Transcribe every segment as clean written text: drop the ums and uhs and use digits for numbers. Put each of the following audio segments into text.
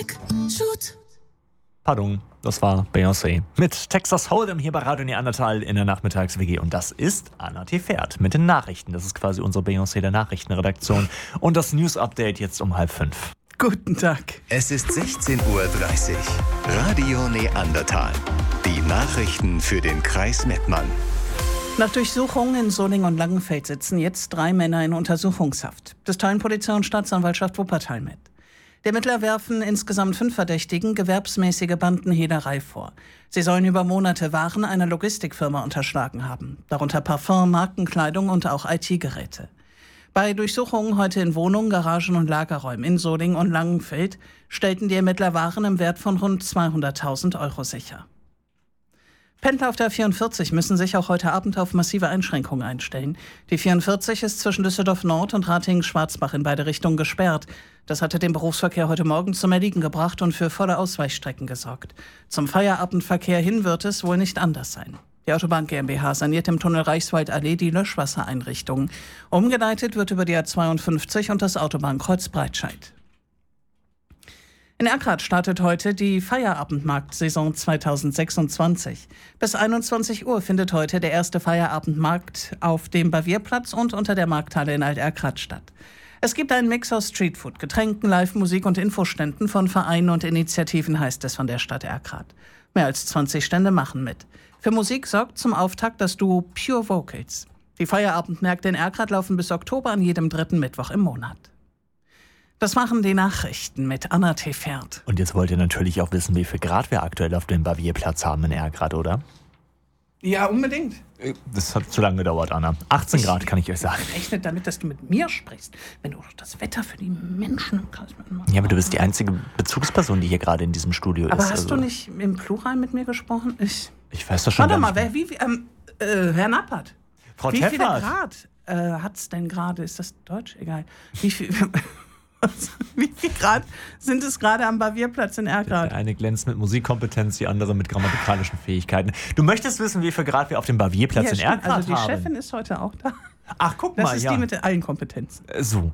Sonic, shoot. Pardon, das war Beyoncé mit Texas Hold'em hier bei Radio Neandertal in der Nachmittags-WG. Und das ist Anna T. Pferd mit den Nachrichten. Das ist quasi unsere Beyoncé der Nachrichtenredaktion. Und das News-Update jetzt um 4:30. Guten Tag. Es ist 16:30 Uhr. Radio Neandertal. Die Nachrichten für den Kreis Mettmann. Nach Durchsuchungen in Solingen und Langenfeld sitzen jetzt 3 Männer in Untersuchungshaft. Das teilen Polizei und Staatsanwaltschaft Wuppertal mit. Die Ermittler werfen insgesamt 5 Verdächtigen gewerbsmäßige Bandenhehlerei vor. Sie sollen über Monate Waren einer Logistikfirma unterschlagen haben, darunter Parfum, Markenkleidung und auch IT-Geräte. Bei Durchsuchungen heute in Wohnungen, Garagen und Lagerräumen in Solingen und Langenfeld stellten die Ermittler Waren im Wert von rund 200.000 € sicher. Pendler auf der 44 müssen sich auch heute Abend auf massive Einschränkungen einstellen. Die 44 ist zwischen Düsseldorf Nord und Ratingen-Schwarzbach in beide Richtungen gesperrt. Das hatte den Berufsverkehr heute Morgen zum Erliegen gebracht und für volle Ausweichstrecken gesorgt. Zum Feierabendverkehr hin wird es wohl nicht anders sein. Die Autobahn GmbH saniert im Tunnel Reichswaldallee die Löschwassereinrichtungen. Umgeleitet wird über die A52 und das Autobahnkreuz Breitscheid. In Erkrath startet heute die Feierabendmarktsaison 2026. Bis 21 Uhr findet heute der erste Feierabendmarkt auf dem Bavierplatz und unter der Markthalle in Alt-Erkrath statt. Es gibt einen Mix aus Streetfood, Getränken, Live-Musik und Infoständen von Vereinen und Initiativen, heißt es von der Stadt Erkrath. Mehr als 20 Stände machen mit. Für Musik sorgt zum Auftakt das Duo Pure Vocals. Die Feierabendmärkte in Erkrath laufen bis Oktober an jedem 3. Mittwoch im Monat. Das machen die Nachrichten mit Anna T. Pferd. Und jetzt wollt ihr natürlich auch wissen, wie viel Grad wir aktuell auf dem Bavierplatz haben in Erkrath, oder? Ja, unbedingt. Das hat zu lange gedauert, Anna. 18 Grad, kann ich euch sagen. Ich rechne damit, dass du mit mir sprichst, wenn du das Wetter für die Menschen im Kreis mitmachst. Ja, aber du bist die einzige Bezugsperson, die hier gerade in diesem Studio ist. Aber hast du nicht im Plural mit mir gesprochen? Ich weiß das schon. Warte mal, Herr Nappert. Frau Wie viele Teffert. Grad hat es denn gerade? Ist das Deutsch? Egal. Wie viel Grad sind es gerade am Bavierplatz in Erkrath? Der eine glänzt mit Musikkompetenz, die andere mit grammatikalischen Fähigkeiten. Du möchtest wissen, wie viel Grad wir auf dem Bavierplatz in Erkrath haben? Also die Chefin ist heute auch da. Ach, guck mal, Das ist die mit allen Kompetenzen. So,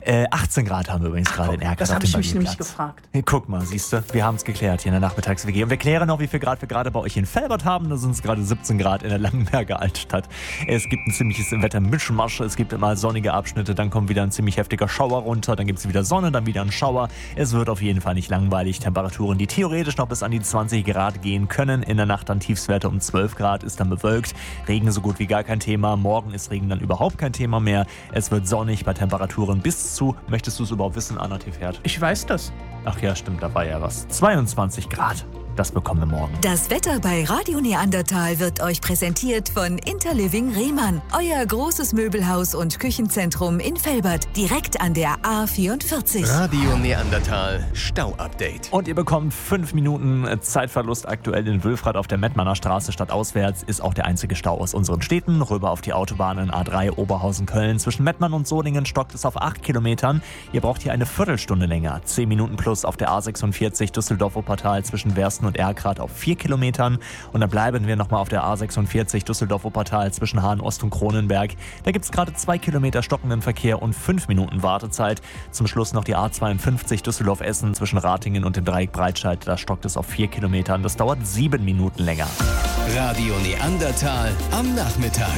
18 Grad haben wir übrigens gerade in Erkrath Das auf habe dem ich mich nämlich Bavierplatz. gefragt. Hey, guck mal, siehst du, wir haben es geklärt hier in der Nachmittags-WG. Und wir klären noch, wie viel Grad wir gerade bei euch in Velbert haben. Da sind es gerade 17 Grad in der Langenberger Altstadt. Es gibt ein ziemliches Wettermischmasch. Es gibt immer sonnige Abschnitte, dann kommt wieder ein ziemlich heftiger Schauer runter. Dann gibt es wieder Sonne, dann wieder ein Schauer. Es wird auf jeden Fall nicht langweilig. Temperaturen, die theoretisch noch bis an die 20 Grad gehen können. In der Nacht dann Tiefstwerte um 12 Grad, ist dann bewölkt. Regen so gut wie gar kein Thema. Morgen ist Regen dann überhaupt kein Thema mehr. Es wird sonnig bei Temperaturen bis zu, möchtest du es überhaupt wissen, Anna T. Pferd? Ich weiß das. Ach ja, stimmt, da war ja was. 22 Grad. Das bekommen wir morgen. Das Wetter bei Radio Neandertal wird euch präsentiert von Interliving Rehmann. Euer großes Möbelhaus und Küchenzentrum in Velbert, direkt an der A44. Radio Neandertal Stau-Update. Und ihr bekommt 5 Minuten Zeitverlust aktuell in Wülfrath auf der Mettmanner Straße stadtauswärts. Ist auch der einzige Stau aus unseren Städten. Rüber auf die Autobahnen A3 Oberhausen-Köln. Zwischen Mettmann und Solingen stockt es auf 8 Kilometern. Ihr braucht hier eine Viertelstunde länger. 10 Minuten plus auf der A46 Düsseldorf-Wuppertal zwischen Wersten und Erkrath auf 4 Kilometern. Und dann bleiben wir nochmal auf der A46 Düsseldorf-Wuppertal zwischen Hahn-Ost und Kronenberg. Da gibt es gerade 2 Kilometer stockenden Verkehr und 5 Minuten Wartezeit. Zum Schluss noch die A52 Düsseldorf-Essen zwischen Ratingen und dem Dreieck Breitscheid. Da stockt es auf 4 Kilometern. Das dauert 7 Minuten länger. Radio Neandertal am Nachmittag.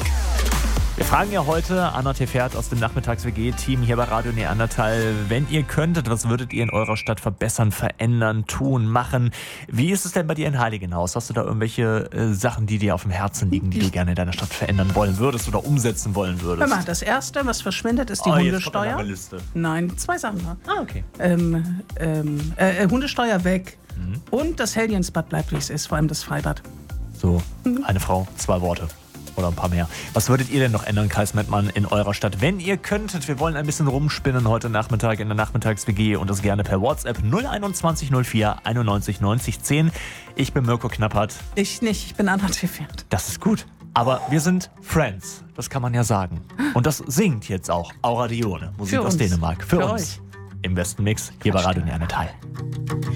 Wir fragen ja heute Anna T. Pferd aus dem Nachmittags-WG-Team hier bei Radio Neandertal, wenn ihr könntet, was würdet ihr in eurer Stadt verbessern, verändern, tun, machen? Wie ist es denn bei dir in Heiligenhaus? Hast du da irgendwelche Sachen, die dir auf dem Herzen liegen, die du gerne in deiner Stadt verändern wollen würdest oder umsetzen wollen würdest? Hör mal, das Erste, was verschwindet, ist die Hundesteuer. Nein, 2 Sachen. Ah, okay. Hundesteuer weg. Und das Helliensbad bleibt, wie es ist, vor allem das Freibad. So, eine Frau, 2 Worte. Oder ein paar mehr. Was würdet ihr denn noch ändern, Kreis Mettmann, in eurer Stadt? Wenn ihr könntet, wir wollen ein bisschen rumspinnen heute Nachmittag in der Nachmittags-WG und das gerne per WhatsApp 021 04 91 90 10. Ich bin Mirko Knappert. Ich nicht, ich bin Anna T. Pferd. Das ist gut. Aber wir sind Friends, das kann man ja sagen. Und das singt jetzt auch Aura Dione, Musik aus Dänemark. Für uns. Euch. Im besten Mix hier bei Radio Neandertal.